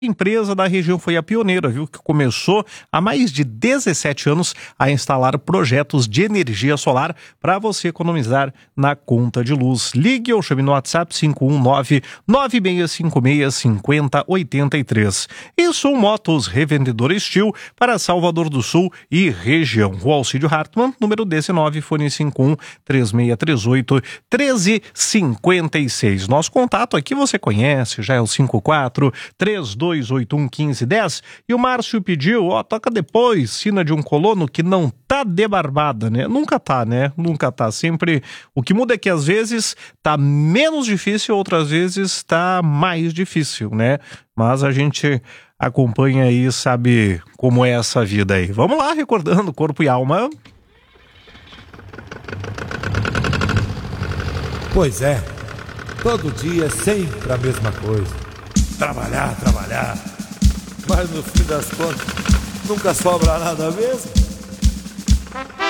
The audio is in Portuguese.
empresa da região foi a pioneira, viu, que começou há mais de 17 anos a instalar projetos de energia solar para você economizar na conta de luz. Ligue ou chame no WhatsApp 519-9656-5083. E Sul Motos, revendedor Estil para Salvador do Sul e região. Rua Alcídio Hartmann, número 19, fone 51-3638-1356. Nosso contato aqui você conhece, já é o 54-3281-1510. E o Márcio pediu, toca depois, Sina de um Colono, que não tá debarbada, né? Nunca tá, né? Nunca tá. Sempre, o que muda é que às vezes tá menos difícil, outras vezes tá mais difícil, né? Mas a gente acompanha aí, sabe como é essa vida aí. Vamos lá, recordando Corpo e Alma. Pois é, todo dia é sempre a mesma coisa. Trabalhar, trabalhar. Mas no fim das contas, nunca sobra nada mesmo.